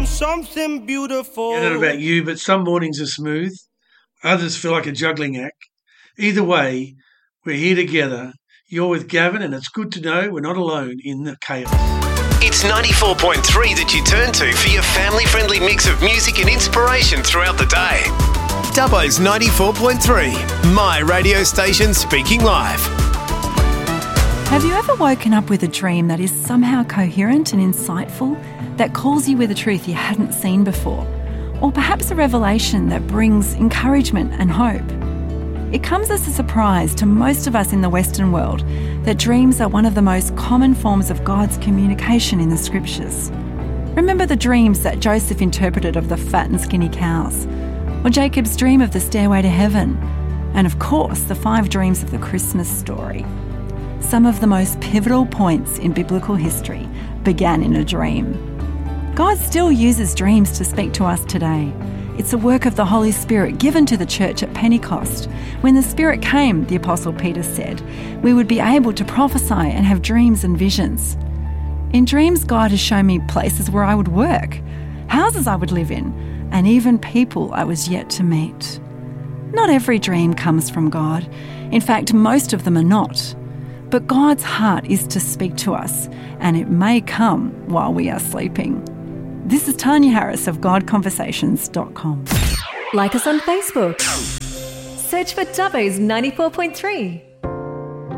from something beautiful. I don't know about you, but some mornings are smooth. Others feel like a juggling act. Either way, we're here together. You're with Gavin, and it's good to know we're not alone in the chaos. It's 94.3 that you turn to for your family-friendly mix of music and inspiration throughout the day. Dubbo's 94.3, my radio station speaking live. Have you ever woken up with a dream that is somehow coherent and insightful, that calls you with a truth you hadn't seen before? Or perhaps a revelation that brings encouragement and hope? It comes as a surprise to most of us in the Western world that dreams are one of the most common forms of God's communication in the Scriptures. Remember the dreams that Joseph interpreted of the fat and skinny cows, or Jacob's dream of the stairway to heaven, and of course the 5 dreams of the Christmas story. Some of the most pivotal points in biblical history began in a dream. God still uses dreams to speak to us today. It's a work of the Holy Spirit given to the church at Pentecost. When the Spirit came, the Apostle Peter said, we would be able to prophesy and have dreams and visions. In dreams, God has shown me places where I would work, houses I would live in, and even people I was yet to meet. Not every dream comes from God. In fact, most of them are not. But God's heart is to speak to us, and it may come while we are sleeping. This is Tanya Harris of GodConversations.com. Like us on Facebook. Search for Dubbo's 94.3.